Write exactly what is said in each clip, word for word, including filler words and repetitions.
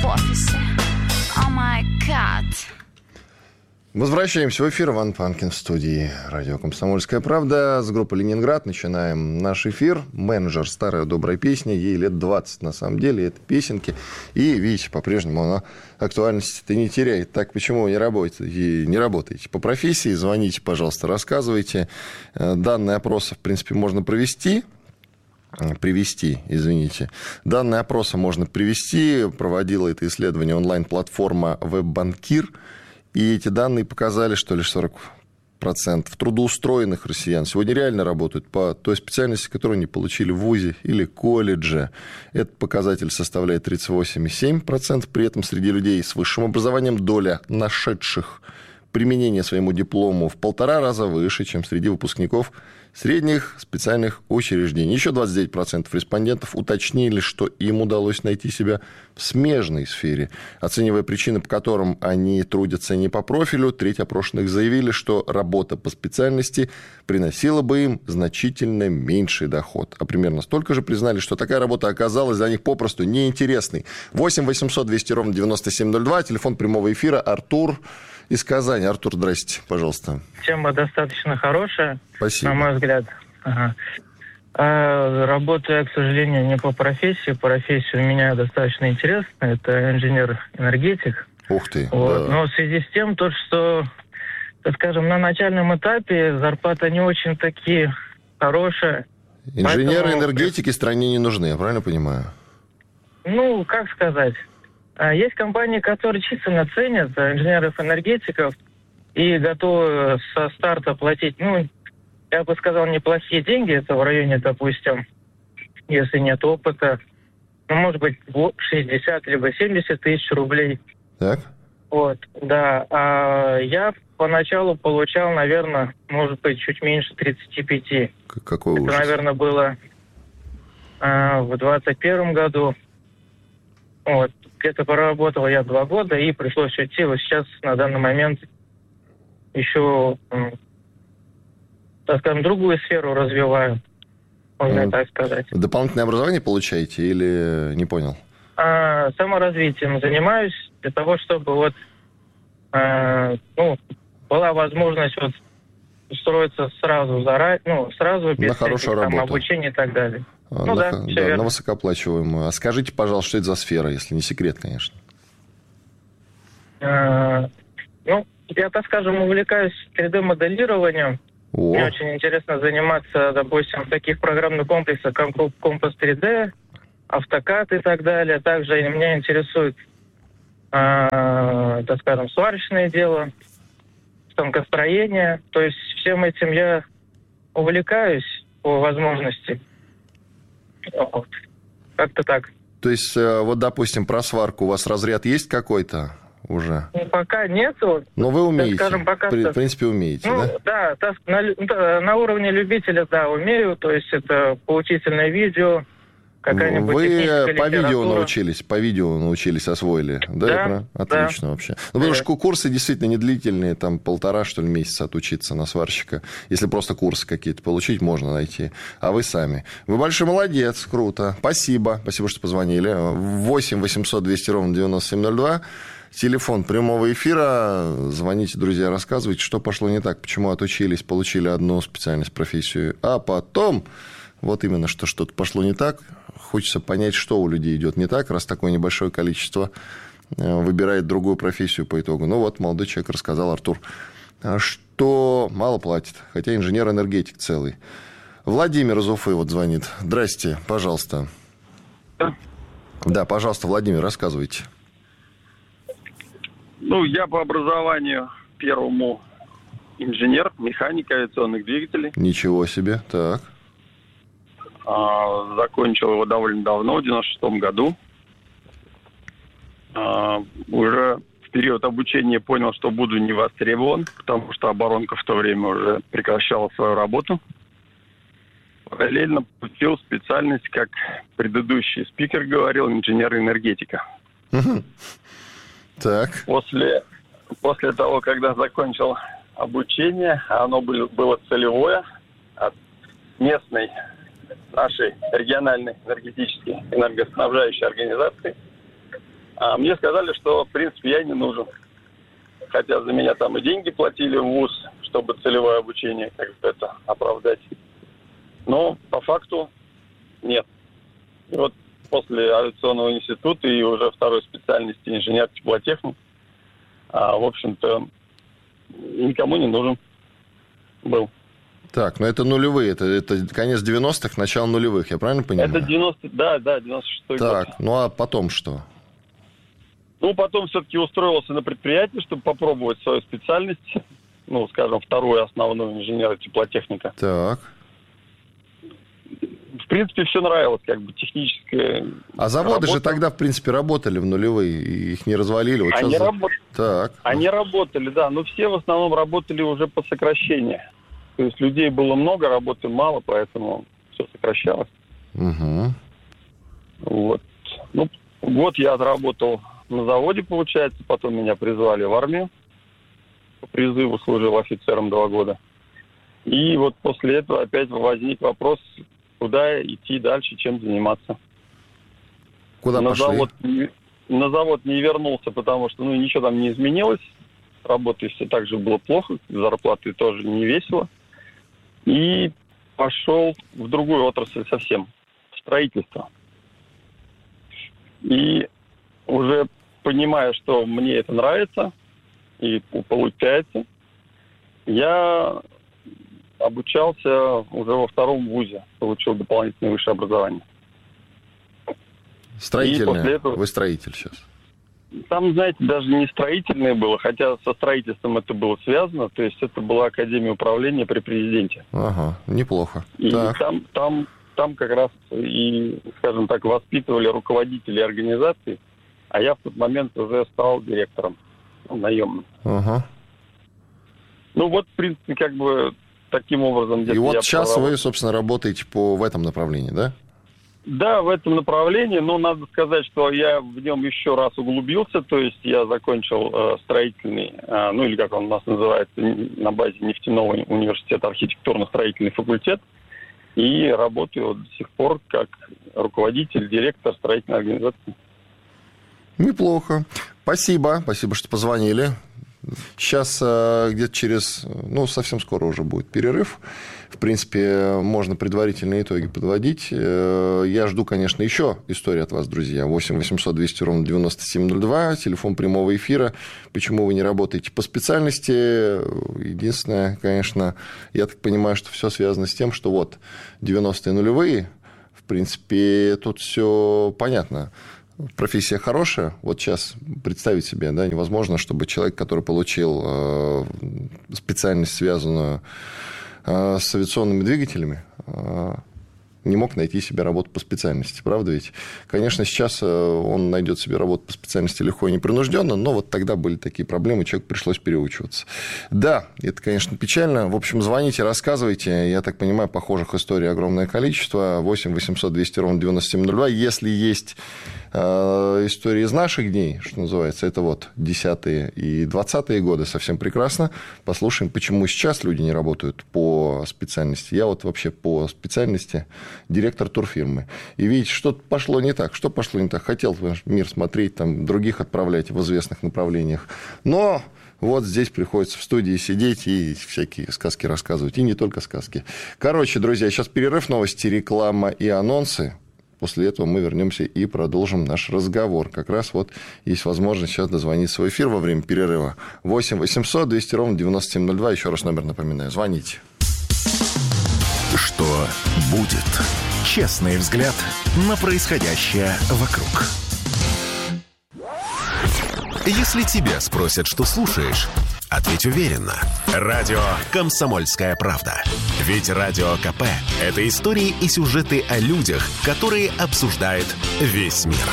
в офисе. О май гад. Возвращаемся в эфир. Иван Панкин в студии радио «Комсомольская правда». С группы «Ленинград» начинаем наш эфир. «Менеджер», старая добрая песня. Ей лет двадцать на самом деле. Это песенки. И, видите, по-прежнему она актуальности-то не теряет. Так почему вы не работаете? Не работаете по профессии? Звоните, пожалуйста, рассказывайте. Данные опроса, в принципе, можно провести. Привести, извините. Данные опроса можно привести. Проводила это исследование онлайн-платформа «Веб-банкир». И эти данные показали, что лишь сорок процентов трудоустроенных россиян сегодня реально работают по той специальности, которую они получили в вузе или колледже. Этот показатель составляет тридцать восемь целых семь десятых процента. При этом среди людей с высшим образованием доля нашедших применение своему диплому в полтора раза выше, чем среди выпускников средних специальных учреждений. Еще двадцать девять процентов респондентов уточнили, что им удалось найти себя в смежной сфере. Оценивая причины, по которым они трудятся не по профилю, треть опрошенных заявили, что работа по специальности приносила бы им значительно меньший доход. А примерно столько же признали, что такая работа оказалась для них попросту неинтересной. восемь восемьсот двести ровно девяносто семь ноль два, телефон прямого эфира. Артур из Казани. Артур, здрасте, пожалуйста. Тема достаточно хорошая, Спасибо. На мой взгляд. Ага. А работаю я, к сожалению, не по профессии. Профессия у меня достаточно интересная. Это инженер-энергетик. Ух ты, вот. да. Но в связи с тем, то, что, так скажем, на начальном этапе зарплата не очень такие хорошая. Инженеры Поэтому... энергетики стране не нужны, я правильно понимаю? Ну, как сказать. Есть компании, которые численно ценят инженеров-энергетиков и готовы со старта платить, ну, я бы сказал, неплохие деньги. Это в районе, допустим, если нет опыта, ну, может быть, шестьдесят либо семьдесят тысяч рублей. Так. Вот, да. А я поначалу получал, наверное, может быть, чуть меньше тридцать пять. Какой ужас. Это, наверное, было а, в двадцать первом году. Вот. Где-то проработал я два года, и пришлось уйти. Вот сейчас, на данный момент, еще, так скажем, другую сферу развиваю, можно так сказать. Дополнительное образование получаете или не понял? А, саморазвитием занимаюсь для того, чтобы вот, а, ну, была возможность вот устроиться сразу, заранее, ну, сразу без всяких там обучения и так далее. Ну, на, да, да, на высокооплачиваемую. А скажите, пожалуйста, что это за сфера, если не секрет, конечно? А, ну, я, так скажем, увлекаюсь три дэ-моделированием. О. Мне очень интересно заниматься, допустим, в таких программных комплексах, как Компас три дэ, Автокад и так далее. Также меня интересует, а, так скажем, сварочное дело, станкостроение. То есть всем этим я увлекаюсь по возможности. Вот. Как-то так. То есть, вот, допустим, про сварку у вас разряд есть какой-то уже? Ну, пока нету. Но вы умеете? Скажем, пока При, в принципе, умеете, ну, да? Да, на, на уровне любителя, да, умею. То есть это поучительное видео, какая-нибудь Вы техническая по литература. видео научились, по видео научились, освоили, да? Да, да. Отлично да. вообще. Ну, потому что курсы действительно не длительные, там полтора, что ли, месяца отучиться на сварщика. Если просто курсы какие-то получить, можно найти. А вы сами. Вы большой молодец, круто. Спасибо, спасибо, что позвонили. восемь восемьсот двести ровно девяносто семь ноль два. Телефон прямого эфира. Звоните, друзья, рассказывайте, что пошло не так, почему отучились, получили одну специальность, профессию, а потом... Вот именно, что что-то пошло не так. Хочется понять, что у людей идет не так, раз такое небольшое количество выбирает другую профессию по итогу. Ну вот, молодой человек рассказал, Артур, что мало платит, хотя инженер-энергетик целый. Владимир из Уфы вот звонит. Здрасте, пожалуйста. Да, да, пожалуйста, Владимир, рассказывайте. Ну, я по образованию первому инженер, механик авиационных двигателей. Ничего себе, так. А, закончил его довольно давно, в девяносто шестом году. А, уже в период обучения понял, что буду не востребован, потому что оборонка в то время уже прекращала свою работу. Параллельно получил специальность, как предыдущий спикер говорил, инженер-энергетика. Так. После, после того, когда закончил обучение, оно было, было целевое от местной нашей региональной энергетической энергоснабжающей организации, А мне сказали, что, в принципе, я не нужен. Хотя за меня там и деньги платили в вуз, чтобы целевое обучение как-то это оправдать. Но по факту нет. И вот после авиационного института и уже второй специальности инженер-теплотехник, а, в общем-то, никому не нужен был. Так, но это нулевые, это, это конец девяностых, начало нулевых, я правильно понимаю? Это девяностый, да, да, девяносто шестой год. Так, ну а потом что? Ну, потом все-таки устроился на предприятие, чтобы попробовать свою специальность, ну, скажем, вторую основную инженера-теплотехника. Так. В принципе, все нравилось, как бы техническое. А заводы работа. же тогда, в принципе, работали в нулевые, и их не развалили. Вот Они, за... работ... так. Они работали, да, но все в основном работали уже по сокращению. То есть людей было много, работы мало, поэтому все сокращалось. Угу. Вот. Ну, год я отработал на заводе, получается, потом меня призвали в армию. По призыву служил офицером два года. И вот после этого опять возник вопрос, куда идти дальше, чем заниматься. Куда на пошли? Завод, на завод не вернулся, потому что ну, ничего там не изменилось. Работы все так же было плохо, зарплаты тоже не весело. И пошел в другую отрасль совсем, в строительство. И уже понимая, что мне это нравится и получается, я обучался уже во втором вузе, получил дополнительное высшее образование. Строительное? Этого... Вы строитель сейчас? Там, знаете, даже не строительное было, хотя со строительством это было связано, то есть это была Академия управления при президенте. Ага, неплохо. И так. там, там, там как раз и, скажем так, воспитывали руководителей организаций, а я в тот момент уже стал директором, ну, наемным. Ага. Ну вот, в принципе, как бы таким образом... И вот я сейчас проработал. вы, собственно, работаете по, в этом направлении, да? Да, в этом направлении, но надо сказать, что я в нем еще раз углубился, то есть я закончил э, строительный, э, ну или как он у нас называется, на базе нефтяного университета архитектурно-строительный факультет, и работаю до сих пор как руководитель, директор строительной организации. Неплохо. Спасибо, спасибо, что позвонили. Сейчас э, где-то через, ну, совсем скоро уже будет перерыв. В принципе, можно предварительные итоги подводить. Э, я жду, конечно, еще истории от вас, друзья. восемь восемьсот двести ровно девяносто семь ноль два, телефон прямого эфира. Почему вы не работаете по специальности? Единственное, конечно, я так понимаю, что все связано с тем, что вот девяностые нулевые, в принципе, тут все понятно. Профессия хорошая. Вот сейчас представить себе, да, невозможно, чтобы человек, который получил э, специальность, связанную э, с авиационными двигателями, э, не мог найти себе работу по специальности. Правда ведь? Конечно, сейчас он найдет себе работу по специальности легко и непринужденно, но вот тогда были такие проблемы, человеку пришлось переучиваться. Да, это, конечно, печально. В общем, звоните, рассказывайте. Я так понимаю, похожих историй огромное количество. восемь восемьсот двести ровно девяносто семь ноль два. Если есть э, истории из наших дней, что называется, это вот десятые и двадцатые годы, совсем прекрасно. Послушаем, почему сейчас люди не работают по специальности. Я вот вообще по специальности директор турфирмы. И видите, что-то пошло не так. Что пошло не так? Хотел мир смотреть, там, других отправлять в известных направлениях. Но вот здесь приходится в студии сидеть и всякие сказки рассказывать. И не только сказки. Короче, друзья, сейчас перерыв, новости, реклама и анонсы. После этого мы вернемся и продолжим наш разговор. Как раз вот есть возможность сейчас дозвониться в эфир во время перерыва. восемь восемьсот двести ровно девяносто семь ноль два. Еще раз номер напоминаю. Звоните. Что будет? Честный взгляд на происходящее вокруг. Если тебя спросят, что слушаешь, ответь уверенно. Радио «Комсомольская правда». Ведь Радио КП – это истории и сюжеты о людях, которые обсуждает весь мир.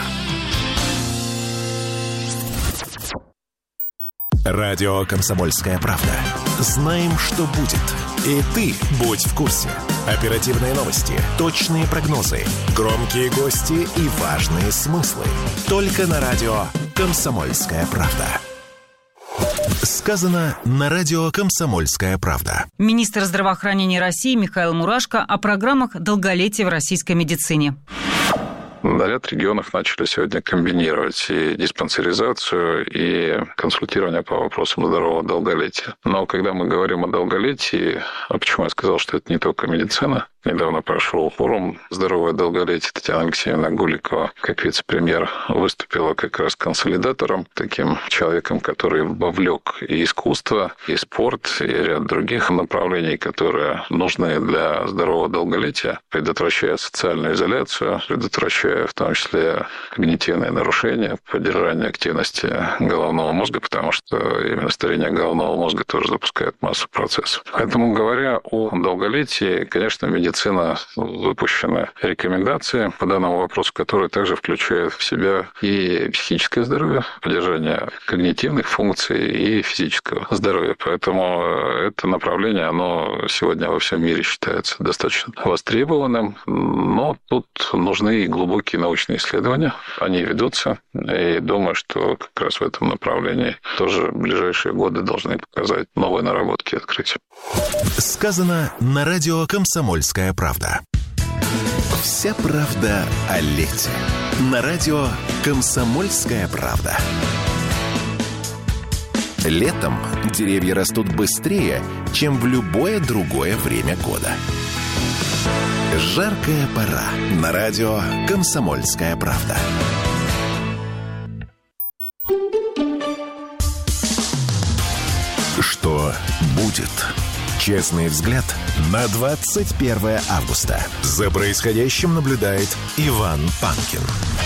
Радио «Комсомольская правда». Знаем, что будет. И ты будь в курсе. Оперативные новости, точные прогнозы, громкие гости и важные смыслы. Только на радио «Комсомольская правда». Сказано на радио «Комсомольская правда». Министр здравоохранения России Михаил Мурашко о программах долголетия в российской медицине. Да, ряд регионов начали сегодня комбинировать и диспансеризацию, и консультирование по вопросам здорового долголетия. Но когда мы говорим о долголетии, а почему я сказал, что это не только медицина? Недавно прошел форум «Здоровое долголетие». Татьяна Алексеевна Гуликова, как вице-премьер, выступила как раз консолидатором, таким человеком, который вовлек и искусство, и спорт, и ряд других направлений, которые нужны для здорового долголетия, предотвращая социальную изоляцию, предотвращая в том числе когнитивные нарушения, поддержание активности головного мозга, потому что именно старение головного мозга тоже запускает массу процессов. Поэтому, говоря о долголетии, конечно, медицина Медицина выпущена рекомендации по данному вопросу, которые также включают в себя и психическое здоровье, поддержание когнитивных функций и физического здоровья. Поэтому это направление, оно сегодня во всем мире считается достаточно востребованным, но тут нужны и глубокие научные исследования. Они ведутся, и думаю, что как раз в этом направлении тоже в ближайшие годы должны показать новые наработки и открытия. Сказано на радио «Комсомольская правда». Вся правда о лете. На радио «Комсомольская правда». Летом деревья растут быстрее, чем в любое другое время года. Жаркая пора. На радио «Комсомольская правда». Что будет? Честный взгляд на двадцать первое августа. За происходящим наблюдает Иван Панкин.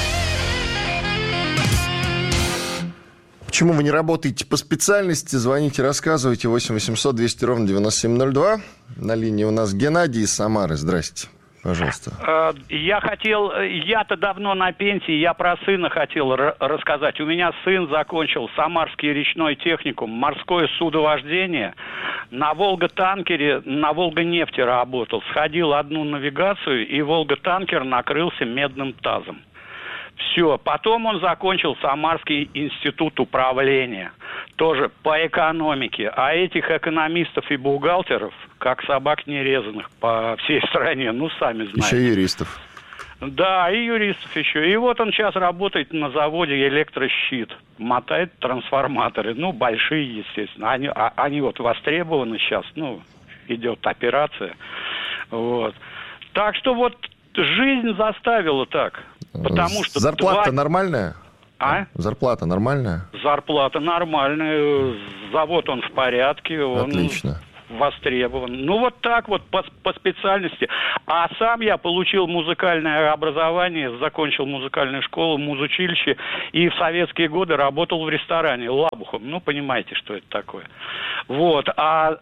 Почему вы не работаете по специальности? Звоните, рассказывайте. восемь восемьсот двести ровно девяносто семь ноль два. На линии у нас Геннадий из Самары. Здрасте. Пожалуйста. Я хотел, я-то давно на пенсии, я про сына хотел р- рассказать. У меня сын закончил Самарский речной техникум, морское судовождение. На Волга-танкере, на Волга-нефти работал. Сходил одну навигацию, и Волга-танкер накрылся медным тазом. Все. Потом он закончил Самарский институт управления. Тоже по экономике. А этих экономистов и бухгалтеров, как собак нерезанных по всей стране, ну, сами знаете. Еще юристов. Да, и юристов еще. И вот он сейчас работает на заводе «Электрощит». Мотает трансформаторы. Ну, большие, естественно. Они, а, они вот востребованы сейчас. Ну, идет операция. Вот. Так что вот жизнь заставила так. Потому что зарплата два... нормальная? А? Зарплата нормальная? Зарплата нормальная. Завод он в порядке. Он Отлично. Востребован. Ну, вот так вот по, по специальности. А сам я получил музыкальное образование, закончил музыкальную школу, музучилище, и в советские годы работал в ресторане Лабухом. Ну, понимаете, что это такое. Вот. А...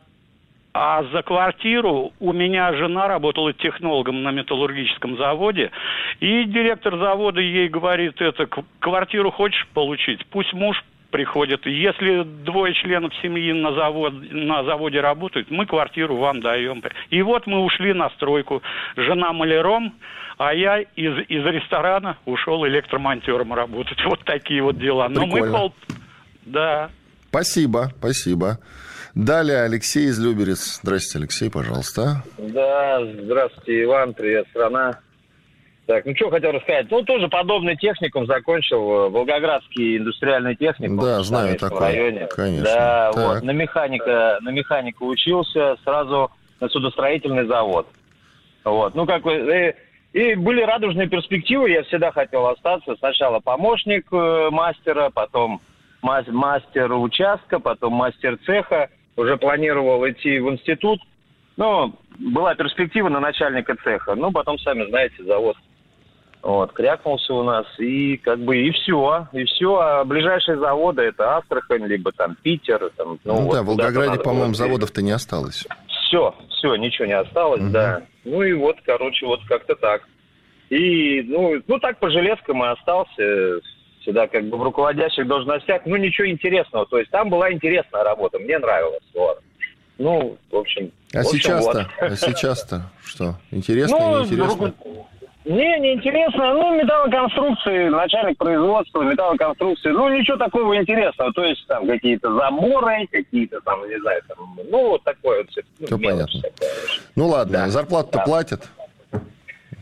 А за квартиру у меня жена работала технологом на металлургическом заводе, и директор завода ей говорит, это, квартиру хочешь получить, пусть муж приходит. Если двое членов семьи на, завод, на заводе работают, мы квартиру вам даем. И вот мы ушли на стройку. Жена маляром, а я из, из ресторана ушел электромонтером работать. Вот такие вот дела. Но мы пол... Да. Спасибо, спасибо. Далее Алексей из Люберец. Здравствуйте, Алексей, пожалуйста. Да, здравствуйте, Иван, привет, страна. Так, ну что хотел рассказать. Ну, тоже подобный техникум закончил, Волгоградский индустриальный техникум. Да, знаю такой, районе. Конечно. Да, так. вот, на механика, на механика учился, сразу на судостроительный завод. Вот, ну, как бы, и, и были радужные перспективы, я всегда хотел остаться. Сначала помощник э, мастера, потом мастер участка, потом мастер цеха. Уже планировал идти в институт. Ну, была перспектива на начальника цеха. Ну, потом, сами знаете, завод вот, крякнулся у нас. И как бы и все. И все. А ближайшие заводы это Астрахань, либо там Питер. Там, ну, ну вот, да, в Волгограде, по-моему, вот, заводов-то не осталось. Все, все, ничего не осталось, угу. Да. Ну и вот, короче, вот как-то так. И, ну, ну так по железкам и остался. Всегда как бы в руководящих должностях, ну, ничего интересного. То есть там была интересная работа, мне нравилось. Вот. Ну, в общем... А в общем, сейчас-то? Вот. А сейчас-то что? Интересно ну, или неинтересно? Не, неинтересно. Ну, металлоконструкции, начальник производства, металлоконструкции. Ну, ничего такого интересного. То есть там какие-то заборы, какие-то там, не знаю, там, ну, вот такое вот. Ну, все понятно. Всякое. Ну, ладно, да. Зарплату-то да. платят?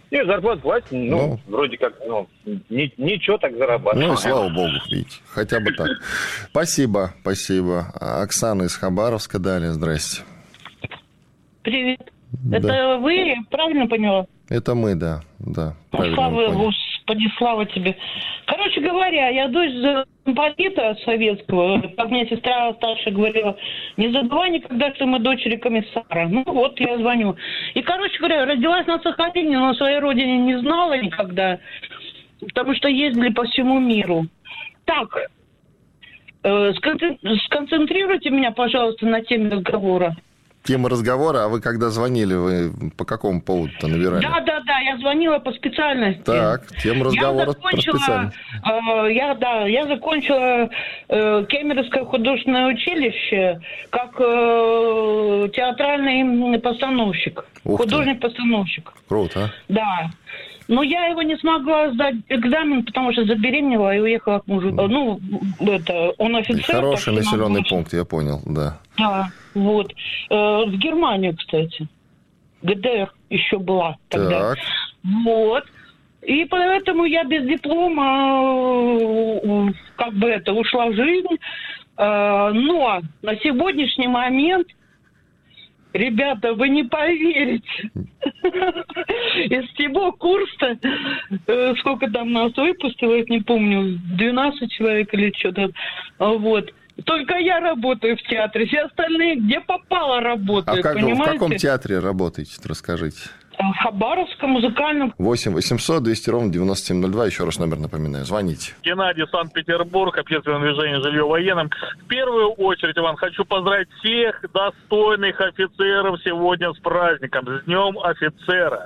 Нет, зарплату платят, ну, ну, вроде как, ну, ни, ничего так зарабатывать. Ну, и слава богу, видите, хотя бы так. Спасибо, спасибо. Оксана из Хабаровска далее, здрасте. Привет. Да. Это вы, правильно поняла? Это мы, да, да. Слава, Господи, слава тебе. Короче говоря, я дочь замполита советского, как мне сестра старшая говорила, не забывай никогда, что мы дочери комиссара. Ну вот, я звоню. И, короче говоря, родилась на Сахалине, но о своей родине не знала никогда, потому что ездили по всему миру. Так, э, сконцентрируйте меня, пожалуйста, на теме разговора. Тема разговора, а вы когда звонили, вы по какому поводу-то набирали? Да, да, да, я звонила по специальности. Так, тема разговора про специальность. Э, я, да, я закончила э, Кемеровское художественное училище как э, театральный постановщик, художник-постановщик. Круто, а? Да. Но я его не смогла сдать экзамен, потому что забеременела и уехала к мужу. Mm. Ну, это, он офицер. Хороший населенный пункт, я понял, да. Да, вот. Э, в Германию, кстати. ГДР еще была тогда. Так. Вот. И поэтому я без диплома как бы это ушла в жизнь. Но на сегодняшний момент, ребята, вы не поверите. Из всего курса, сколько там нас выпустилось, не помню, двенадцать человек или что-то. Вот. Только я работаю в театре, все остальные где попало работают, а как, понимаете? в каком театре работаете, расскажите? В Хабаровском музыкальном. восемь восемьсот двести ровно девяносто семь ноль два. Еще раз номер напоминаю. Звоните. Геннадий, Санкт-Петербург, общественное движение «Жилье военным». В первую очередь, Иван, хочу поздравить всех достойных офицеров сегодня с праздником, с Днем офицера.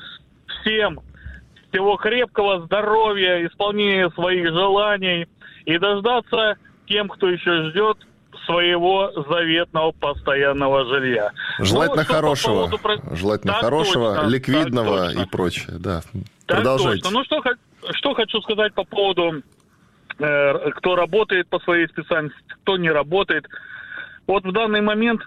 Всем всего крепкого здоровья, исполнения своих желаний и дождаться тем, кто еще ждет своего заветного постоянного жилья. Желательно ну, хорошего, по поводу... желательно так хорошего, точно, ликвидного и прочее. Да. Так Продолжайте. Точно. Ну, что, что хочу сказать по поводу, э, кто работает по своей специальности, кто не работает. Вот в данный момент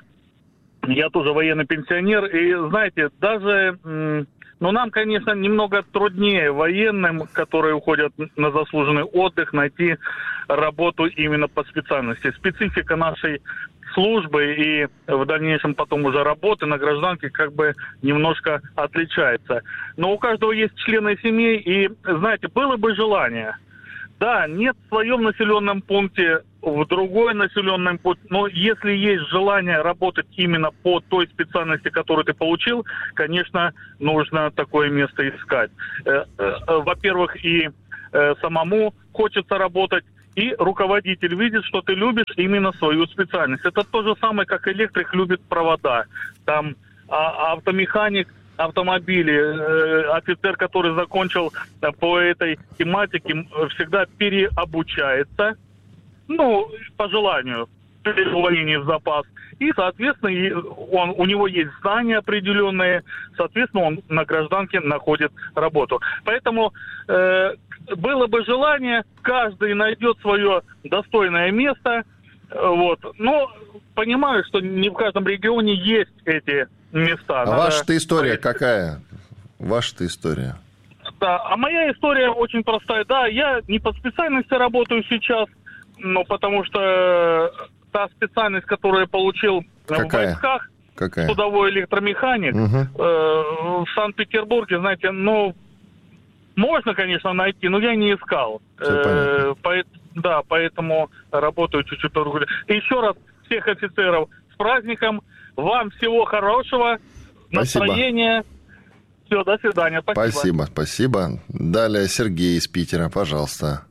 я тоже военный пенсионер, и, знаете, даже... М- Но нам, конечно, немного труднее военным, которые уходят на заслуженный отдых, найти работу именно по специальности. Специфика нашей службы и в дальнейшем потом уже работы на гражданке как бы немножко отличается. Но у каждого есть члены семьи, и, знаете, было бы желание. Да, нет в своем населенном пункте, в другой населенном пункте, но если есть желание работать именно по той специальности, которую ты получил, конечно, нужно такое место искать. Во-первых, и самому хочется работать, и руководитель видит, что ты любишь именно свою специальность. Это то же самое, как электрик любит провода. Там автомеханик, автомобили, офицер, который закончил по этой тематике, всегда переобучается, ну, по желанию, при увольнении в запас. И, соответственно, он, у него есть знания определенные, соответственно, он на гражданке находит работу. Поэтому э, было бы желание, каждый найдет свое достойное место, вот. Но понимаю, что не в каждом регионе есть эти места. А Надо... ваша-то история какая? Ваша-то история? Да, а моя история очень простая. Да, я не по специальности работаю сейчас, но потому что та специальность, которую я получил какая? в войсках, какая? Судовой электромеханик, угу. э, в Санкт-Петербурге, знаете, ну, можно, конечно, найти, но я не искал. Э, по, да, поэтому работаю чуть-чуть по-другому. Еще раз всех офицеров с праздником. Вам всего хорошего, спасибо. Настроения. Все, до свидания. Спасибо. Спасибо, спасибо. Далее Сергей из Питера, пожалуйста.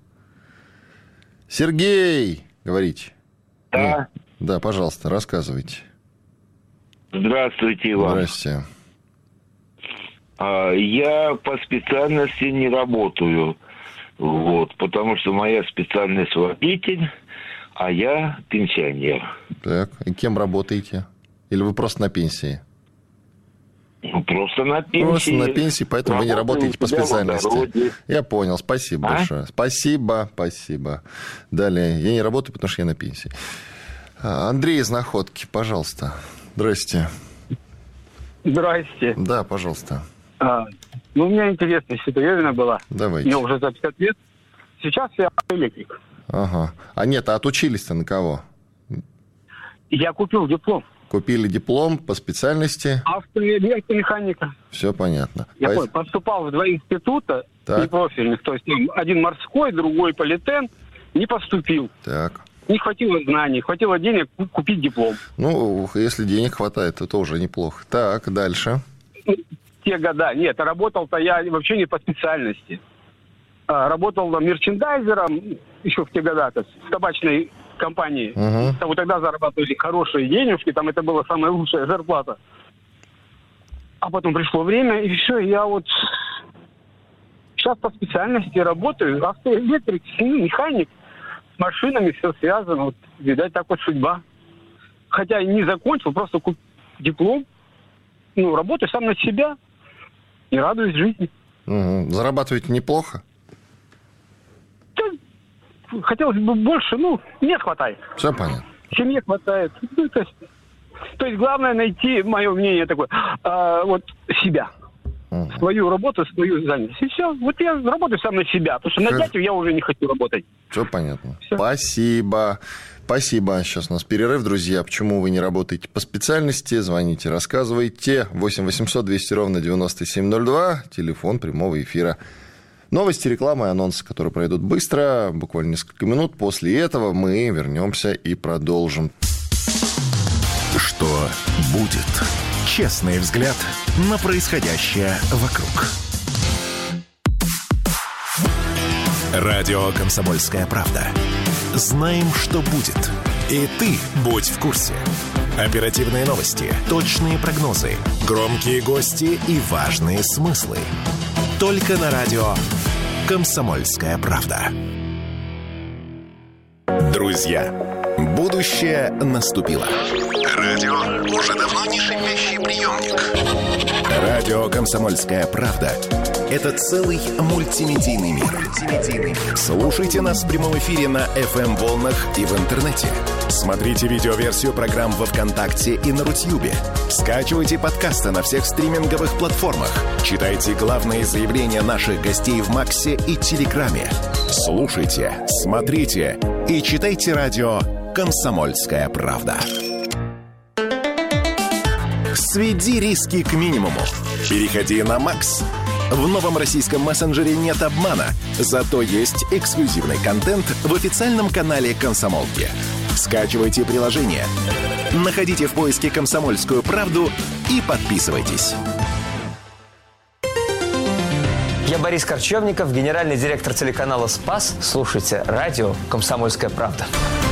Сергей, говорите. Да. Нет. Да, пожалуйста, рассказывайте. Здравствуйте, Иван. Здравствуйте. Я по специальности не работаю, вот, потому что моя специальность водитель, а я пенсионер. Так, и кем работаете? Или вы просто на пенсии? Ну, просто на пенсии. Просто на пенсии, поэтому вы не работаете по специальности. Я понял, спасибо а? большое. Спасибо, спасибо. Далее, я не работаю, потому что я на пенсии. Андрей из Находки, пожалуйста. Здрасте. Здрасте. Да, пожалуйста. А, Ну, у меня интересная ситуация была. Давайте. Мне уже за пятьдесят лет. Сейчас я электрик. Ага. А нет, а отучились-то на кого? Я купил диплом. Купили диплом по специальности? Автомеханика. Все понятно. Я По... понял, поступал в два института непрофильных. То есть один морской, другой политен. Не поступил. Так. Не хватило знаний, хватило денег купить диплом. Ну, если денег хватает, то тоже неплохо. Так, дальше. Те года. Нет, работал-то я вообще не по специальности. А, работал мерчендайзером еще в те года в табачной компании. Угу. Там, вот тогда зарабатывали хорошие денежки, там это была самая лучшая зарплата. А потом пришло время, и все, я вот сейчас по специальности работаю. Автоэлектрик, механик. С машинами все связано. Вот, видать, так вот судьба. Хотя не закончил, просто купил диплом. Ну, работаю сам на себя и радуюсь жизни. Угу. Зарабатываете неплохо? Да, хотелось бы больше, ну, не хватает. Все понятно. Семье хватает. Ну, то, есть, то есть главное найти, мое мнение такое, а, вот себя. Угу. Свою работу, свою занятость. И все. Вот я работаю сам на себя. Потому что на дядю я уже не хочу работать. Все понятно. Все. Спасибо. Спасибо. Сейчас у нас перерыв, друзья. Почему вы не работаете по специальности? Звоните, рассказывайте. восемь восемьсот двести ровно девяносто семь ноль два. Телефон прямого эфира. Новости, реклама и анонсы, которые пройдут быстро. Буквально несколько минут. После этого мы вернемся и продолжим. Что будет? Честный взгляд на происходящее вокруг. Радио «Комсомольская правда». Знаем, что будет. И ты будь в курсе. Оперативные новости, точные прогнозы, громкие гости и важные смыслы. Только на радио «Комсомольская правда». Друзья, будущее наступило. Радио уже давно не шипящий приемник. Радио «Комсомольская правда» — это целый мультимедийный мир. Слушайте нас в прямом эфире на эф эм-волнах и в интернете. Смотрите видеоверсию программ во ВКонтакте и на Рутьюбе. Скачивайте подкасты на всех стриминговых платформах. Читайте главные заявления наших гостей в Максе и Телеграме. Слушайте, смотрите и читайте радио «Комсомольская правда». Сведи риски к минимуму. Переходи на Макс. В новом российском мессенджере нет обмана, зато есть эксклюзивный контент в официальном канале «Комсомолки». Скачивайте приложение, находите в поиске «Комсомольскую правду» и подписывайтесь. Я Борис Корчевников, генеральный директор телеканала «Спас». Слушайте радио «Комсомольская правда».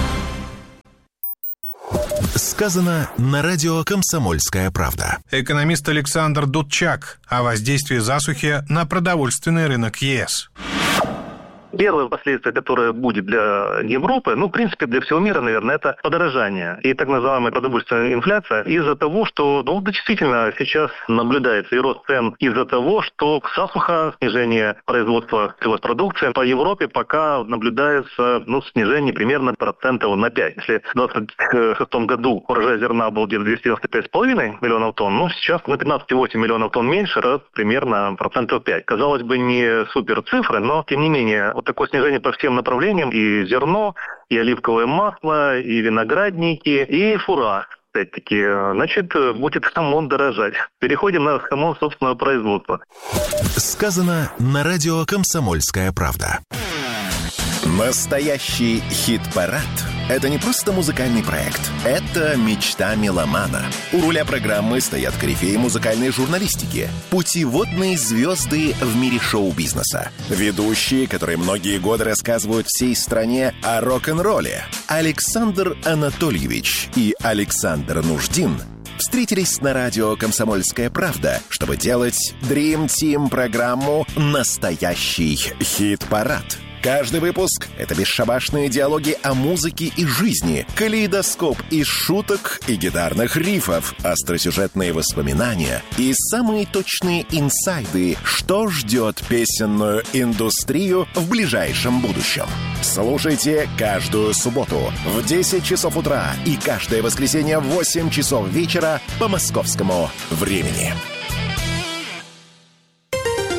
Сказано на радио «Комсомольская правда». Экономист Александр Дудчак о воздействии засухи на продовольственный рынок ЕС. Первое последствие, которое будет для Европы, ну, в принципе, для всего мира, наверное, это подорожание и так называемая продовольственная инфляция из-за того, что, ну, действительно, сейчас наблюдается и рост цен из-за того, что засуха, снижение производства сельхозпродукции по Европе пока наблюдается, ну, снижение примерно процентов на пять. Если в двадцать шестом году урожай зерна был где-то двести девяносто пять целых пять десятых миллионов тонн, ну, сейчас на пятнадцать целых восемь десятых миллионов тонн меньше, рост примерно процентов пять. Казалось бы, не супер цифры, но, тем не менее, вот такое снижение по всем направлениям, и зерно, и оливковое масло, и виноградники, и фура. Опять-таки, значит, будет хамон дорожать. Переходим на хамон собственного производства. Сказано на радио «Комсомольская правда». Настоящий хит-парад – это не просто музыкальный проект. Это мечта меломана. У руля программы стоят корифеи музыкальной журналистики, путеводные звезды в мире шоу-бизнеса, ведущие, которые многие годы рассказывают всей стране о рок-н-ролле. Александр Анатольевич и Александр Нуждин встретились на радио «Комсомольская правда», чтобы делать Dream Team программу «Настоящий хит-парад». Каждый выпуск — это бесшабашные диалоги о музыке и жизни, калейдоскоп из шуток и гитарных рифов, остросюжетные воспоминания и самые точные инсайды, что ждет песенную индустрию в ближайшем будущем. Слушайте каждую субботу в десять часов утра и каждое воскресенье в восемь часов вечера по московскому времени.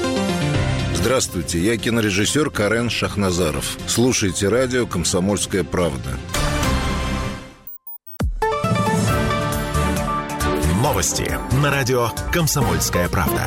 Здравствуйте, я кинорежиссер Карен Шахназаров. Слушайте радио «Комсомольская правда». Новости на радио «Комсомольская правда».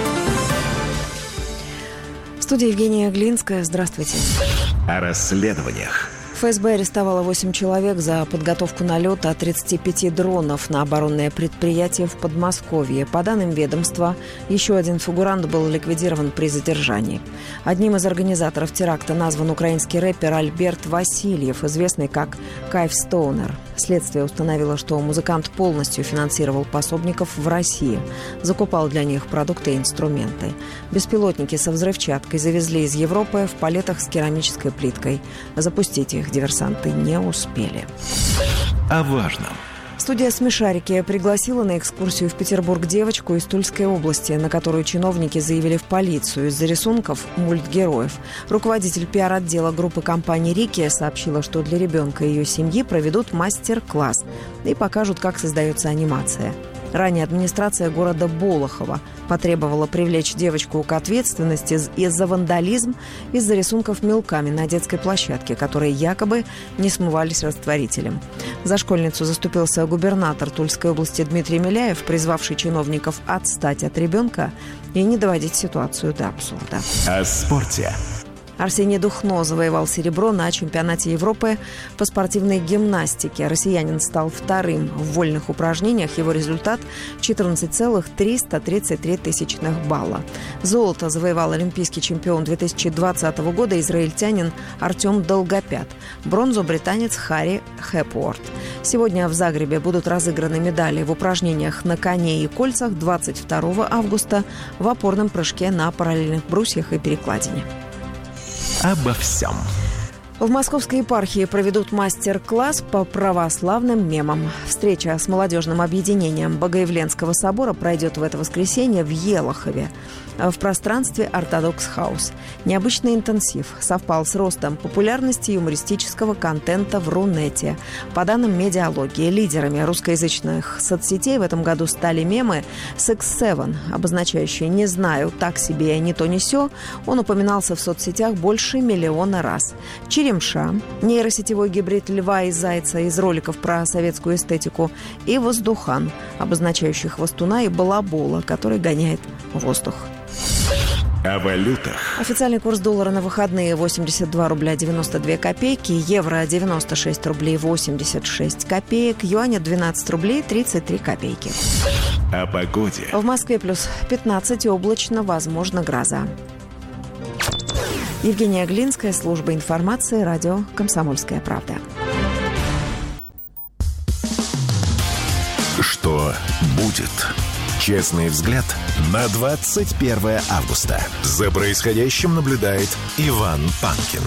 В студии Евгения Глинская. Здравствуйте. О расследованиях. ФСБ арестовала восемь человек за подготовку налета тридцати пяти дронов на оборонное предприятие в Подмосковье. По данным ведомства, еще один фигурант был ликвидирован при задержании. Одним из организаторов теракта назван украинский рэпер Альберт Васильев, известный как Кайф Стоунер. Следствие установило, что музыкант полностью финансировал пособников в России, закупал для них продукты и инструменты. Беспилотники со взрывчаткой завезли из Европы в палетах с керамической плиткой. Запустить их диверсанты не успели. О важном. Студия «Смешарики» пригласила на экскурсию в Петербург девочку из Тульской области, на которую чиновники заявили в полицию из-за рисунков мультгероев. Руководитель пиар-отдела группы компании «Рики» сообщила, что для ребенка и ее семьи проведут мастер-класс и покажут, как создается анимация. Ранее администрация города Болохово потребовала привлечь девочку к ответственности из-за вандализм из-за рисунков мелками на детской площадке, которые якобы не смывались растворителем. За школьницу заступился губернатор Тульской области Дмитрий Миляев, призвавший чиновников отстать от ребенка и не доводить ситуацию до абсурда. О спорте. Арсений Духно завоевал серебро на чемпионате Европы по спортивной гимнастике. Россиянин стал вторым в вольных упражнениях. Его результат – четырнадцать целых триста тридцать три тысячных балла. Золото завоевал олимпийский чемпион две тысячи двадцатого года израильтянин Артем Долгопят. Бронзу – британец Харри Хепуорт. Сегодня в Загребе будут разыграны медали в упражнениях на коне и кольцах двадцать второго августа, в опорном прыжке на параллельных брусьях и перекладине. Обо всем. В Московской епархии проведут мастер-класс по православным мемам. Встреча с молодежным объединением Богоявленского собора пройдет в это воскресенье в Елохове, в пространстве «Ортодокс Хаус». Необычный интенсив совпал с ростом популярности юмористического контента в Рунете. По данным медиалогии, лидерами русскоязычных соцсетей в этом году стали мемы «Секс Севен», обозначающие «не знаю, так себе, не то не сё». Он упоминался в соцсетях больше миллиона раз. Черемша, нейросетевой гибрид льва и зайца из роликов про советскую эстетику, и воздухан, обозначающий хвостуна и балабола, который гоняет воздух. О валютах. Официальный курс доллара на выходные восемьдесят два рубля девяносто две копейки, евро девяносто шесть рублей восемьдесят шесть копеек, юаня двенадцать рублей тридцать три копейки. О погоде. В Москве плюс пятнадцать, облачно, возможно гроза. Евгения Глинская, служба информации, радио «Комсомольская правда». Что будет? Честный взгляд на двадцать первое августа. За происходящим наблюдает Иван Панкин.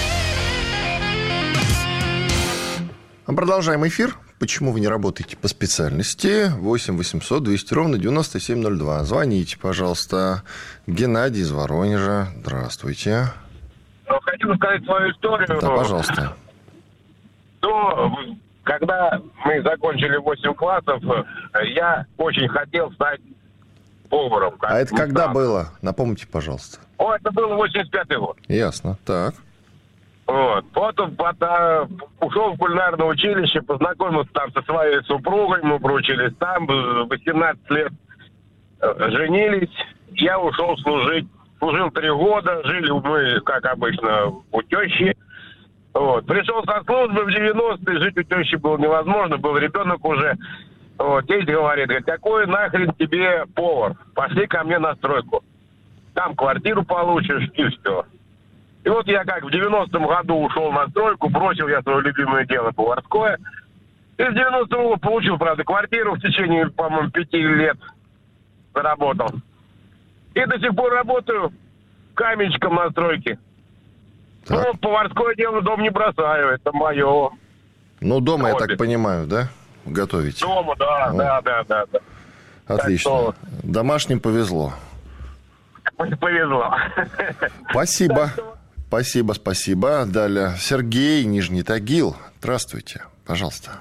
Продолжаем эфир. Почему вы не работаете по специальности? восемь восемьсот двести ровно девяносто семь ноль два. Звоните, пожалуйста. Геннадий из Воронежа. Здравствуйте. Ну, хочу сказать свою историю. Да, пожалуйста. Ну, когда мы закончили восемь классов, я очень хотел стать поваром. А это когда было? Напомните, пожалуйста. О, это был восемьдесят пятый год. Ясно. Так. Вот. Потом потом ушел в кулинарное училище, познакомился там со своей супругой, мы проучились там, восемнадцать лет женились, я ушел служить. Служил три года, жили мы, как обычно, у тещи. Вот. Пришел со службы в девяностые, жить у тещи было невозможно, был ребенок уже. Вот. Тесть говорит, говорит, какой нахрен тебе повар? Пошли ко мне на стройку. Там квартиру получишь и все. И вот я как в девяностом году ушел на стройку, бросил я свое любимое дело поварское. И с девяностого года получил, правда, квартиру в течение, по-моему, пяти лет заработал. И до сих пор работаю каменщиком на стройке. Так. Ну, поварское дело дом не бросаю, это мое. Ну, дома, хобби. Я так понимаю, да? Готовите? Дома, да, О. да, да, да, да. Отлично. Что... Домашним повезло. Повезло. Спасибо. Спасибо, спасибо. Далее Сергей, Нижний Тагил. Здравствуйте, пожалуйста.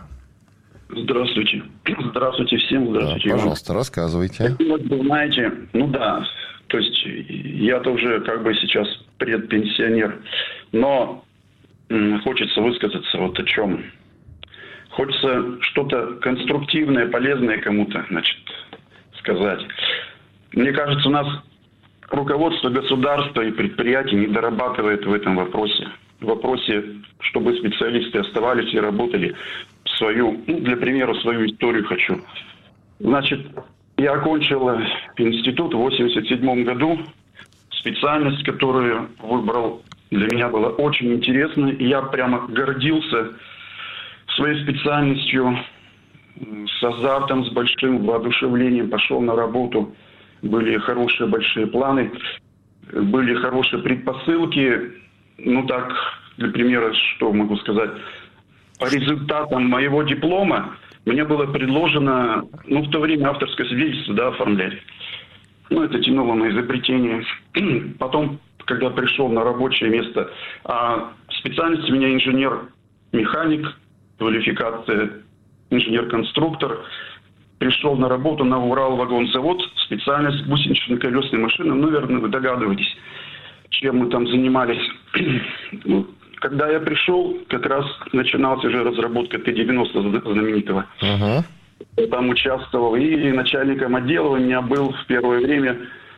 Здравствуйте. Здравствуйте всем. Здравствуйте. Да, пожалуйста, рассказывайте. Вот, вы знаете, ну да, То есть я-то уже как бы сейчас предпенсионер. Но м, хочется высказаться вот о чем. Хочется что-то конструктивное, полезное кому-то, значит, сказать. Мне кажется, у нас руководство государства и предприятий не дорабатывает в этом вопросе. В вопросе, чтобы специалисты оставались и работали свою, ну, для примера, свою историю хочу. Значит, я окончил институт в восемьдесят седьмом году. Специальность, которую выбрал, для меня была очень интересна. И я прямо гордился своей специальностью, с азартом, с большим воодушевлением пошел на работу. Были хорошие большие планы, были хорошие предпосылки. Ну так, для примера, что могу сказать, по результатам моего диплома мне было предложено, ну, в то время авторское свидетельство, да, оформлять. Ну, это тянуло на изобретение. Потом, когда пришел на рабочее место, а специальность у меня инженер-механик, квалификация инженер-конструктор. Пришел на работу на Урал-вагонзавод, специальность гусенично-колесной машины. Ну, наверное, вы догадываетесь, чем мы там занимались. Ну, когда я пришел, как раз начиналась уже разработка Т девяносто знаменитого. Uh-huh. Я там участвовал. И начальником отдела у меня был в первое время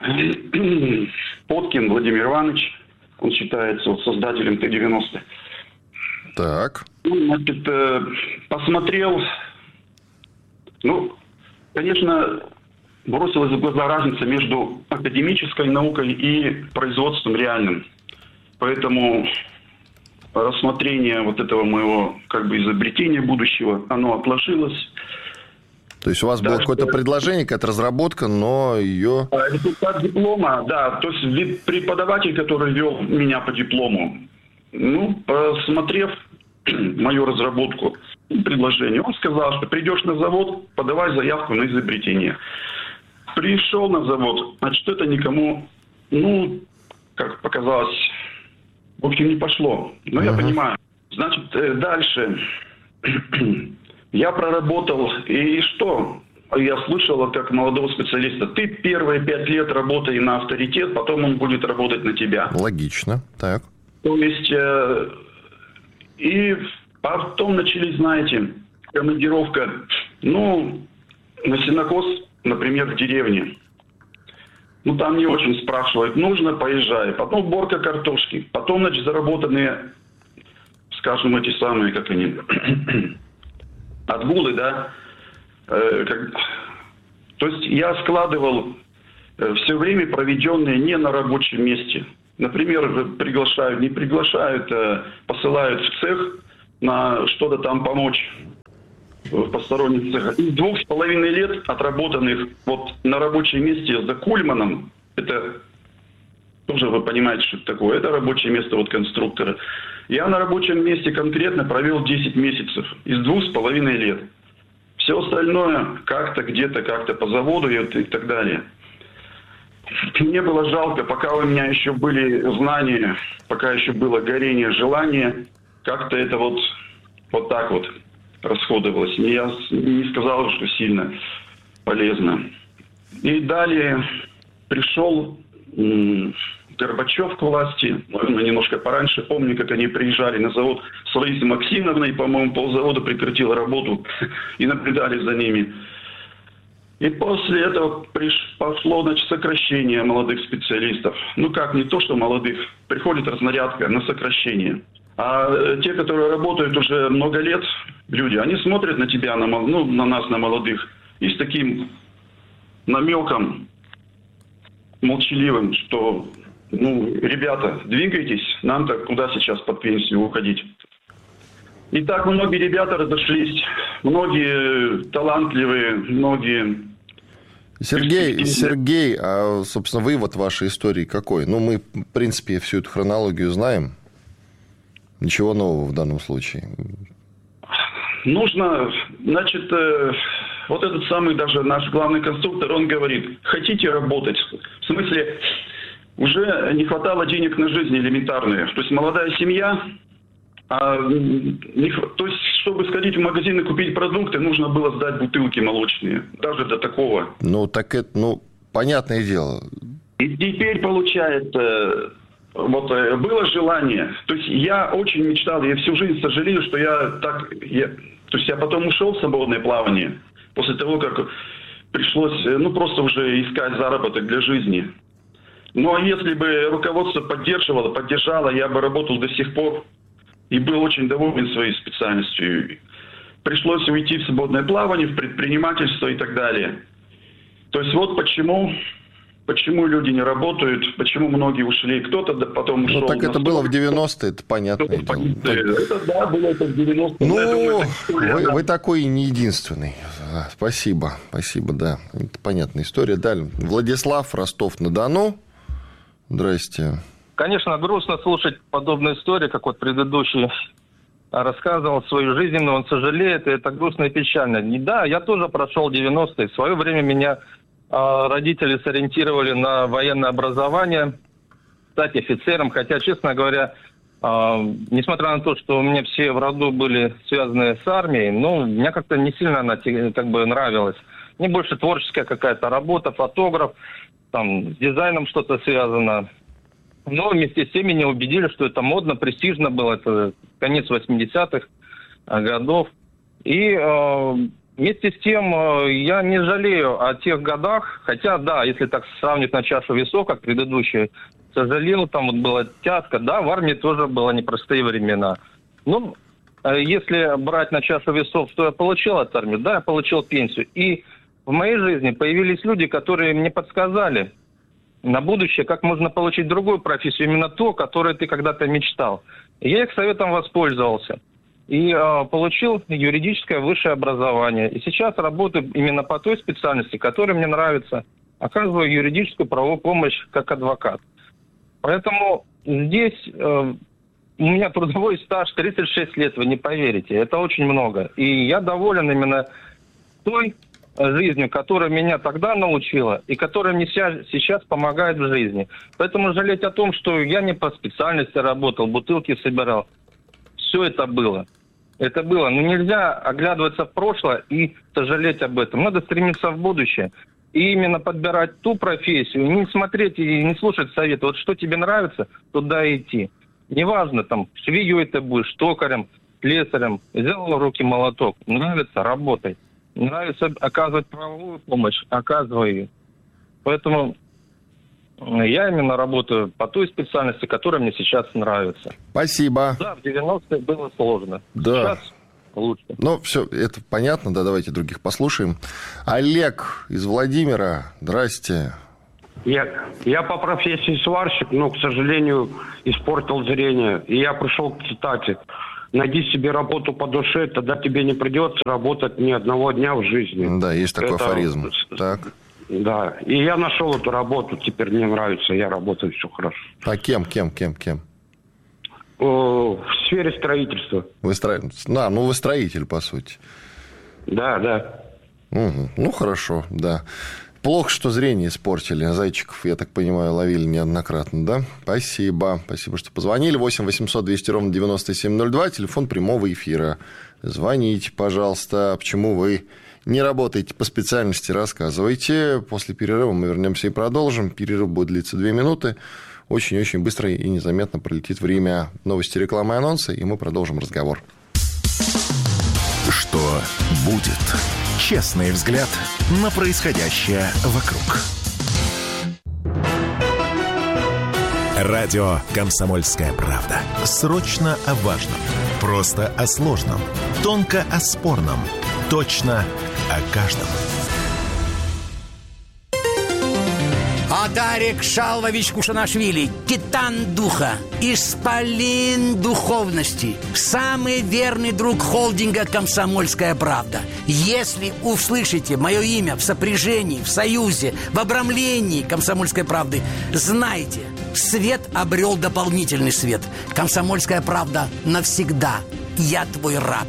Поткин Владимир Иванович. Он считается вот создателем Т девяносто. Так. Ну, значит, посмотрел. Ну, конечно, бросилась в глаза разница между академической наукой и производством реальным. Поэтому рассмотрение вот этого моего как бы изобретения будущего, оно отложилось. То есть у вас было какое-то предложение, какая-то разработка, но ее... Результат диплома, да. То есть преподаватель, который вел меня по диплому, ну, посмотрев мою разработку, предложение, он сказал, что придешь на завод, подавай заявку на изобретение. Пришел на завод, значит, это никому, ну, как показалось, в общем, не пошло. Но uh-huh. я понимаю. Значит, дальше я проработал, и что? Я слышал, как молодого специалиста, ты первые пять лет работай на авторитет, потом он будет работать на тебя. Логично, так. То есть, э, и потом начались, знаете, командировка, ну, на сенокос, например, в деревне. Ну, там не очень спрашивают, нужно, поезжай. Потом уборка картошки, потом, значит, заработанные, скажем, эти самые, как они, отгулы, да. Э, как, то есть, я складывал э, все время, проведенное не на рабочем месте. Например, приглашают, не приглашают, а посылают в цех на что-то там помочь в посторонних цехах. Из двух с половиной лет отработанных вот на рабочем месте за Кульманом, это тоже вы понимаете, что это такое, это рабочее место вот конструктора. Я на рабочем месте конкретно провел десять месяцев из двух с половиной лет. Все остальное как-то, где-то, как-то по заводу и, и так далее. Мне было жалко, пока у меня еще были знания, пока еще было горение, желание, как-то это вот, вот так вот расходовалось. Я не сказал, что сильно полезно. И далее пришел м- Горбачев к власти, наверное, немножко пораньше. Помню, как они приезжали на завод с Лаисой Максимовной, по-моему, ползавода прекратил работу и наблюдали за ними. И после этого приш... пошло, значит, сокращение молодых специалистов. Ну как, не то, что молодых. Приходит разнарядка на сокращение. А те, которые работают уже много лет, люди, они смотрят на тебя, на, ну, на нас, на молодых, и с таким намеком молчаливым, что, ну, ребята, двигайтесь, нам-то куда сейчас под пенсию уходить. И так многие ребята разошлись, многие талантливые, многие... Сергей, Сергей, а, собственно, вывод вашей истории какой? Ну, мы, в принципе, всю эту хронологию знаем. Ничего нового в данном случае. Нужно, значит, вот этот самый даже наш главный конструктор, он говорит, хотите работать? В смысле, уже не хватало денег на жизнь элементарные. То есть молодая семья... А, не, то есть, чтобы сходить в магазин и купить продукты, нужно было сдать бутылки молочные. Даже до такого. Ну, так это, ну, понятное дело. И теперь получается, вот было желание. То есть я очень мечтал, я всю жизнь сожалею, что я так... Я, то есть я потом ушел в свободное плавание, после того, как пришлось, ну, просто уже искать заработок для жизни. Ну, а если бы руководство поддерживало, поддержало, я бы работал до сих пор и был очень доволен своей специальностью. Пришлось уйти в свободное плавание, в предпринимательство и так далее. То есть вот почему, почему люди не работают, почему многие ушли. Кто-то потом ушел. Ну, так это было в девяностые, это понятное дело. Это, да, было это в девяностые. Ну, думаю, вы, вы такой не единственный. Спасибо, спасибо, да. Это понятная история. Далее. Владислав, Ростов-на-Дону. Здрасте. Конечно, грустно слушать подобные истории, как вот предыдущий рассказывал свою жизнь, но он сожалеет, и это грустно и печально. И да, я тоже прошел девяностые. В свое время меня э, родители сориентировали на военное образование, стать офицером, хотя, честно говоря, э, несмотря на то, что у меня все в роду были связаны с армией, ну, мне как-то не сильно она как бы нравилась. Мне больше творческая какая-то работа, фотограф, там, с дизайном что-то связано. Но вместе с тем меня убедили, что это модно, престижно было. Это конец восьмидесятых годов. И э, вместе с тем э, я не жалею о тех годах. Хотя, да, если так сравнить на чашу весов, как предыдущий, сожалел, там вот была тяжко. Да, в армии тоже было непростые времена. Ну, э, если брать на чашу весов, что я получил от армии, да, я получил пенсию. И в моей жизни появились люди, которые мне подсказали на будущее, как можно получить другую профессию, именно ту, о которой ты когда-то мечтал. И я их советом воспользовался. И э, получил юридическое высшее образование. И сейчас работаю именно по той специальности, которая мне нравится. Оказываю юридическую правовую помощь как адвокат. Поэтому здесь э, у меня трудовой стаж тридцать шесть лет, вы не поверите. Это очень много. И я доволен именно той жизнью, которая меня тогда научила и которая мне сейчас помогает в жизни. Поэтому жалеть о том, что я не по специальности работал, бутылки собирал, все это было. Это было. Но нельзя оглядываться в прошлое и сожалеть об этом. Надо стремиться в будущее. И именно подбирать ту профессию, не смотреть и не слушать советы. Вот что тебе нравится, туда и идти. Неважно, там, швеей ты будешь, токарем, слесарем. Взял в руки молоток. Нравится, работай. Нравится оказывать правовую помощь, оказывай ее. Поэтому я именно работаю по той специальности, которая мне сейчас нравится. Спасибо. Да, в девяностые было сложно. Да. Сейчас лучше. Ну, все, это понятно, да, давайте других послушаем. Олег из Владимира, здрасте. Я, я по профессии сварщик, но, к сожалению, испортил зрение. И я пришел к цитате. Найди себе работу по душе, тогда тебе не придется работать ни одного дня в жизни. Да, есть такой это... афоризм. Так. Да, и я нашел эту работу, теперь мне нравится, я работаю, все хорошо. А кем, кем, кем, кем? О, в сфере строительства. Вы стро... Да, ну вы строитель, по сути. Да, да. Угу. Ну, хорошо, да. Плохо, что зрение испортили. Зайчиков, я так понимаю, ловили неоднократно, да? Спасибо. Спасибо, что позвонили. восемь восемьсот двести ровно девяносто семь ноль два. Телефон прямого эфира. Звоните, пожалуйста. Почему вы не работаете по специальности, рассказывайте. После перерыва мы вернемся и продолжим. Перерыв будет длиться две минуты. Очень-очень быстро и незаметно пролетит время новости, рекламы и анонсы, и мы продолжим разговор. Что будет? Честный взгляд на происходящее вокруг. Радио «Комсомольская правда». Срочно о важном. Просто о сложном. Тонко о спорном. Точно о каждом. Адарик Шалвович Кушанашвили, титан духа, исполин духовности, самый верный друг холдинга «Комсомольская правда». Если услышите мое имя в сопряжении, в союзе, в обрамлении «Комсомольской правды», знайте, свет обрел дополнительный свет. «Комсомольская правда» навсегда. Я твой раб.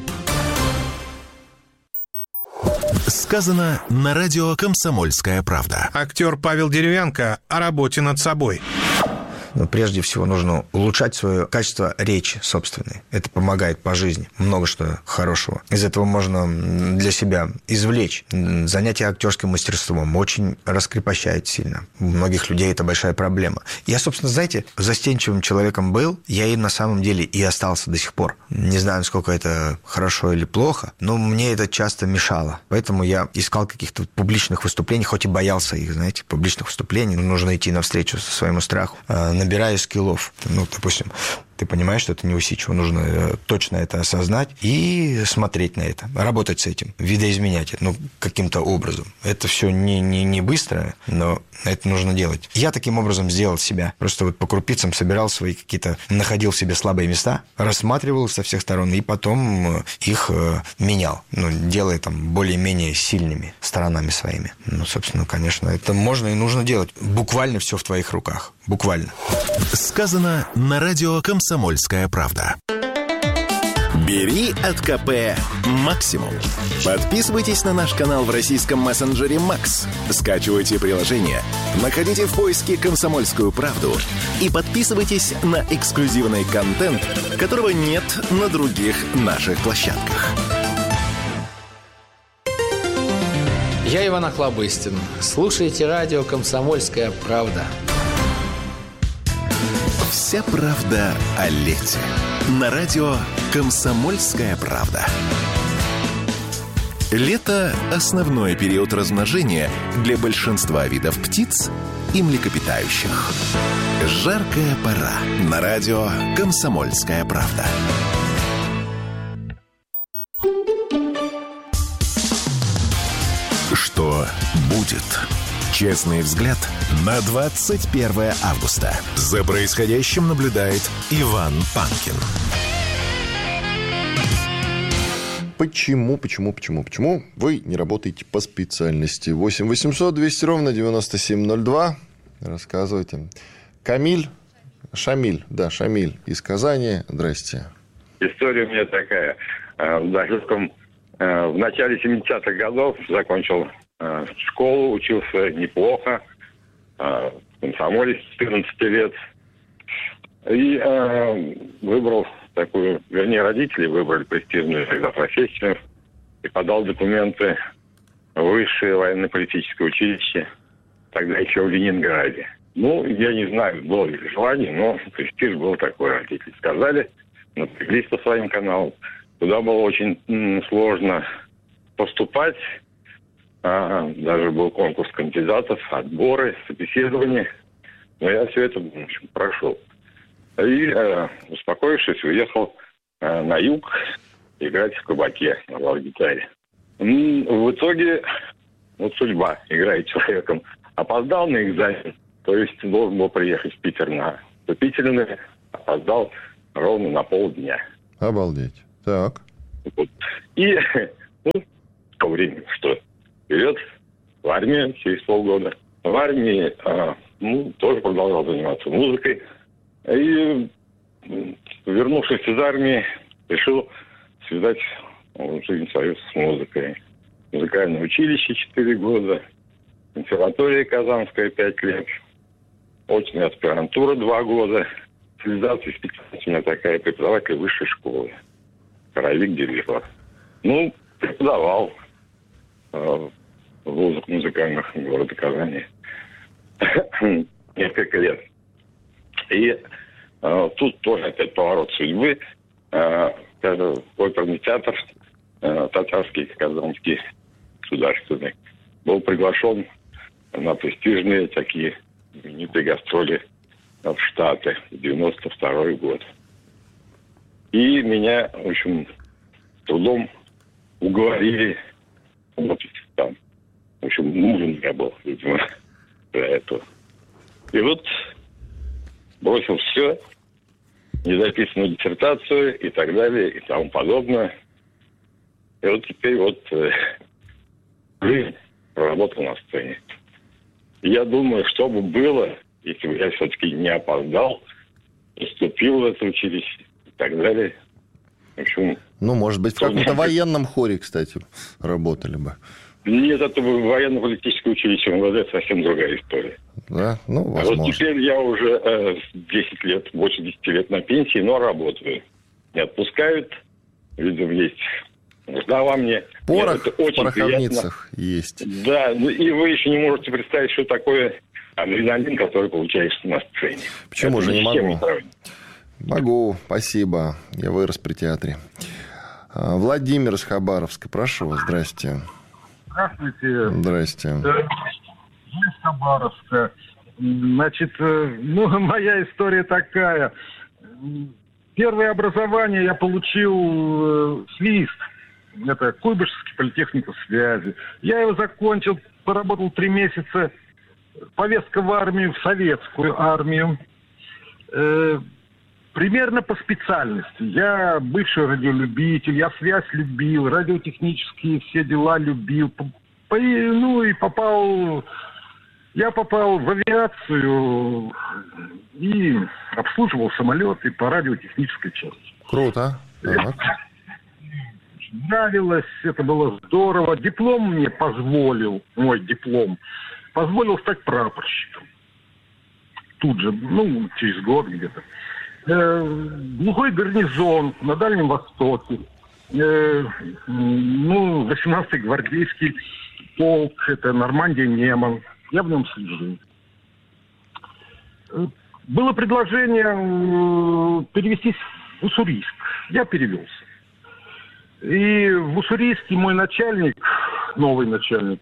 Сказано на радио «Комсомольская правда». Актер Павел Деревянко о работе над собой. Но прежде всего нужно улучшать свое качество речи собственной. Это помогает по жизни. Много что хорошего. Из этого можно для себя извлечь. Занятие актерским мастерством очень раскрепощает сильно. У многих людей это большая проблема. Я, собственно, знаете, застенчивым человеком был, я им на самом деле и остался до сих пор. Не знаю, насколько это хорошо или плохо, но мне это часто мешало. Поэтому я искал каких-то публичных выступлений, хоть и боялся их, знаете, публичных выступлений. Нужно идти навстречу со своему страху. Набираю скиллов. Ну, допустим, ты понимаешь, что это неусидчиво. Нужно точно это осознать и смотреть на это. Работать с этим. Видоизменять это, ну, каким-то образом. Это все не, не, не быстро, но это нужно делать. Я таким образом сделал себя. Просто вот по крупицам собирал свои какие-то... Находил в себе слабые места, рассматривал со всех сторон и потом их менял. Ну, делая там более-менее сильными сторонами своими. Ну, собственно, конечно, это можно и нужно делать. Буквально все в твоих руках. Буквально. Сказано на радио «Комсомольская правда». Бери от КП максимум. Подписывайтесь на наш канал в российском мессенджере Макс. Скачивайте приложение, находите в поиске «Комсомольскую правду» и подписывайтесь на эксклюзивный контент, которого нет на других наших площадках. Я Иван Охлобыстин. Слушайте радио «Комсомольская правда». Вся правда о лете. На радио «Комсомольская правда». Лето – основной период размножения для большинства видов птиц и млекопитающих. Жаркая пора. На радио «Комсомольская правда». Что будет? Честный взгляд на двадцать первое августа. За происходящим наблюдает Иван Панкин. Почему, почему, почему, почему вы не работаете по специальности? восемь восемьсот двести ровно девяносто семь ноль два. Рассказывайте. Камиль, Шамиль, да, Шамиль из Казани. Здрасте. История у меня такая. В далеком, в начале семидесятых годов закончил школу, учился неплохо, в комсомоле с четырнадцати лет. И э, выбрал такую, вернее, родители выбрали престижную тогда профессию и подал документы в высшее военно-политическое училище, тогда еще в Ленинграде. Ну, я не знаю, было ли желание, но престиж был такой, родители сказали, напряглись по своим каналам. Туда было очень м, сложно поступать. А, даже был конкурс кандидатов, отборы, собеседования. Но я все это, в общем, прошел. И, э, успокоившись, уехал э, на юг играть в кабаке на бас-гитаре. В итоге, вот судьба, играет человеком. Опоздал на экзамен, то есть должен был приехать в Питер на вступительные, опоздал ровно на полдня. Обалдеть. Так. Вот. И, ну, по времени, что вперед, в армию через полгода. В армии, а, ну, тоже продолжал заниматься музыкой. И, вернувшись из армии, решил связать жизнь свою с музыкой. Музыкальное училище четыре года, консерватория Казанская пять лет, очная аспирантура два года, специализация специальность у меня такая, преподаватель высшей школы. Коровик Деревьев. Ну, преподавал э, в вузах музыкальных города Казани несколько лет. И э, тут тоже опять поворот судьбы. Э, оперный театр э, татарский, казанский, государственный, был приглашен на престижные такие знаменитые гастроли в Штаты в девяносто второй год. И меня, в общем, трудом уговорили работать там. В общем, нужен я был, видимо, для этого. И вот бросил все, незаписанную диссертацию и так далее, и тому подобное. И вот теперь вот э, жизнь проработал на сцене. И я думаю, что бы было, если бы я все-таки не опоздал, поступил в это училище и так далее. В общем, ну, может быть, в каком-то военном хоре, кстати, работали бы. Нет, это военно-политическое училище МВД, совсем другая история. Да? Ну, А возможно. вот теперь я уже э, десять лет, больше десяти лет на пенсии, но работаю. Не отпускают. Видимо, есть нужда во мне. Порох Нет, это очень в пороховницах приятно. Есть. Да, ну и вы еще не можете представить, что такое адреналин, который получаешь на сцене. Почему это же не могу? Не могу, спасибо. Я вырос при театре. Владимир из Хабаровска, прошу вас, здрасте. Здравствуйте. Здрасте. Из Хабаровска. Значит, ну, моя история такая. Первое образование я получил свист. Это Куйбышевский политехник связи. Я его закончил, поработал три месяца. Повестка в армию, в советскую армию. Э, примерно по специальности. Я бывший радиолюбитель, я связь любил, радиотехнические все дела любил. По, по, ну и попал... Я попал в авиацию и обслуживал самолеты по радиотехнической части. Круто. Так. Нравилось, это было здорово. Диплом мне позволил, мой диплом, позволил стать прапорщиком. Тут же, ну, через год где-то. Э, глухой гарнизон на Дальнем Востоке. Э, ну, восемнадцатый гвардейский полк, это Нормандия, Неман. Я в нем служил. Было предложение перевестись в Уссурийск. Я перевелся. И в Уссурийске мой начальник, новый начальник,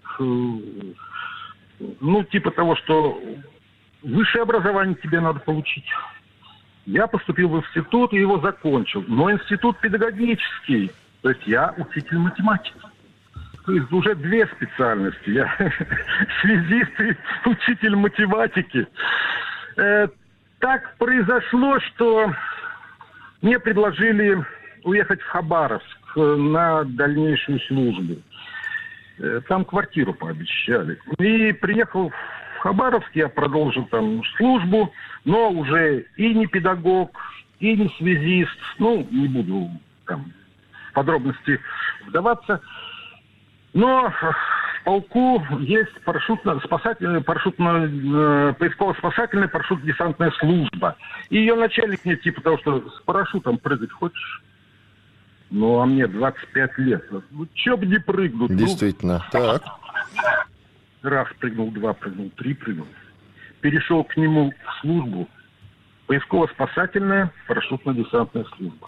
ну, типа того, что высшее образование тебе надо получить. Я поступил в институт и его закончил. Но институт педагогический. То есть я учитель математики. То есть уже две специальности. Я связист и учитель математики. Э, так произошло, что мне предложили уехать в Хабаровск на дальнейшую службу. Э, там квартиру пообещали. И приехал в Хабаровск, я продолжил там службу, но уже и не педагог, и не связист. Ну, не буду там в подробности вдаваться. Но в полку есть парашютно-спасательная, парашютно, поисково-спасательная парашютно-десантная служба. И ее начальник мне типа того, что с парашютом прыгать хочешь? Ну, а мне двадцать пять лет. Ну, че бы не прыгнуть? Действительно. Ну, так. Раз прыгнул, два прыгнул, три прыгнул. Перешел к нему в службу. Поисково-спасательная парашютно-десантная служба.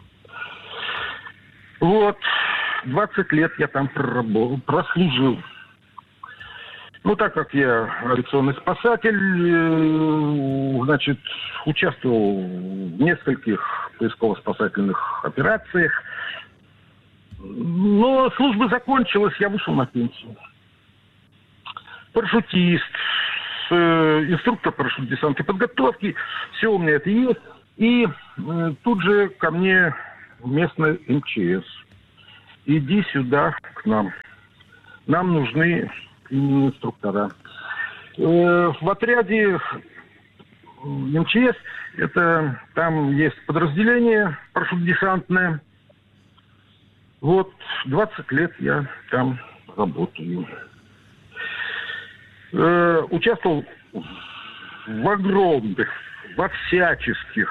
Вот. двадцать лет я там проработал, прослужил. Ну, так как я авиационный спасатель, значит, участвовал в нескольких поисково-спасательных операциях. Но служба закончилась, я вышел на пенсию. Парашютист, инструктор парашютно-десантной подготовки, все у меня это есть. И тут же ко мне местный эм че эс. Иди сюда к нам. Нам нужны инструктора. В отряде эм че эс, это там есть подразделение парашютно-десантное. Вот двадцать лет я там работаю. Э, участвовал в огромных, во всяческих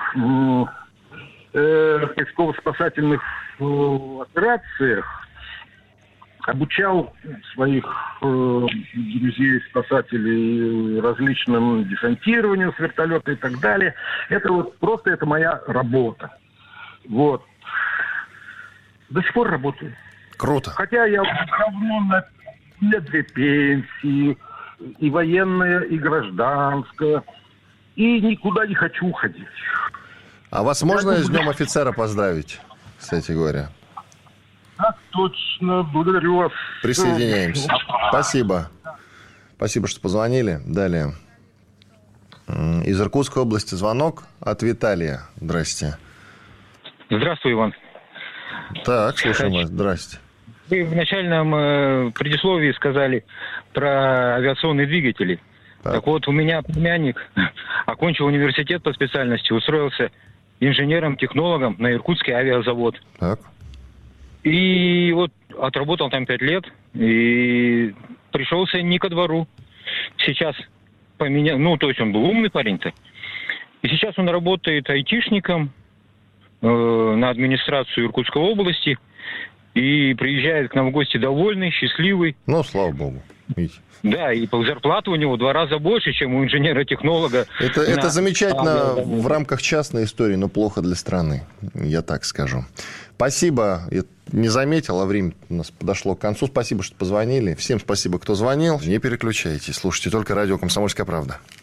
э, поисково-спасательных операциях, обучал своих э, друзей, спасателей различным десантированию с вертолета и так далее. Это вот просто это моя работа. Вот. До сих пор работаю. Круто. Хотя я уже давно на, на две пенсии, и военная, и гражданская, и никуда не хочу уходить. А вас можно с Днем офицера поздравить, кстати говоря? Так точно, благодарю вас. Присоединяемся. Спасибо. Спасибо, что позвонили. Далее. Из Иркутской области звонок от Виталия. Здрасте. Здравствуй, Иван. Так, слушаем вас. Здрасте. Вы в начальном э, предисловии сказали про авиационные двигатели. Так. так вот, у меня племянник окончил университет по специальности, устроился инженером-технологом на Иркутский авиазавод. Так. И вот отработал там пять лет и пришелся не ко двору. Сейчас поменял, ну, то есть он был умный парень-то. И сейчас он работает айтишником э, на администрацию Иркутской области и приезжает к нам в гости довольный, счастливый. Ну, слава богу. Видите. Да, и зарплата у него в два раза больше, чем у инженера-технолога. Это, на... это замечательно а, в рамках частной истории, но плохо для страны, я так скажу. Спасибо. Я не заметил, а время у нас подошло к концу. Спасибо, что позвонили. Всем спасибо, кто звонил. Не переключайтесь, слушайте только радио «Комсомольская правда».